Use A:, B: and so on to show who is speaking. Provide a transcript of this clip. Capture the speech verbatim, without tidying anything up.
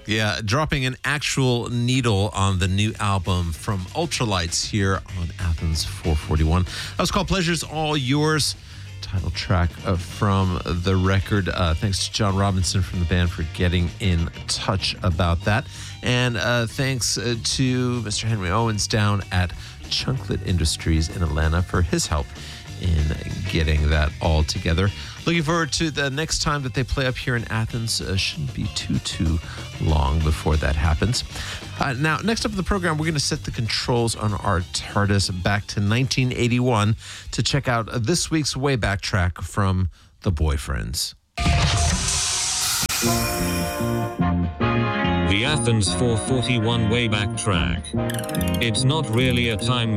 A: Yeah, dropping an actual needle on the new album from Ultralights here on Athens four forty-one. That was called Pleasure's All Yours, title track uh, from the record. Uh, thanks to John Robinson from the band for getting in touch about that. And uh, thanks uh, to Mister Henry Owens down at Chunklet Industries in Atlanta for his help in getting that all together. Looking forward to the next time that they play up here in Athens. Uh, shouldn't be too, too long before that happens. Uh, now, next up in the program, we're going to set the controls on our TARDIS back to nineteen eighty-one to check out uh, this week's Wayback track from The Boyfriends.
B: The Athens four forty-one Wayback track. It's not really a time